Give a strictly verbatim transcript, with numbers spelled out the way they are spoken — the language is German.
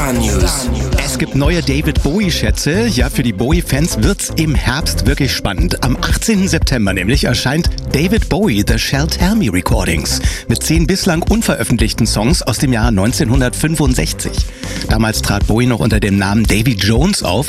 Star News. Es gibt neue David Bowie-Schätze. Ja, für die Bowie-Fans wird's im Herbst wirklich spannend. Am achtzehnten September nämlich erscheint David Bowie The Shall Tell Me Recordings mit zehn bislang unveröffentlichten Songs aus dem Jahr neunzehnhundertfünfundsechzig. Damals trat Bowie noch unter dem Namen Davy Jones auf.